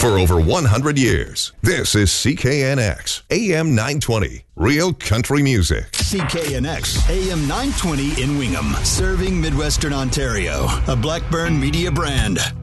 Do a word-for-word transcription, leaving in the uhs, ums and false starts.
for over one hundred years. This is C K N X, A M nine twenty, Real Country Music. C K N X, A M nine twenty in Wingham, serving Midwestern Ontario, a Blackburn Media brand.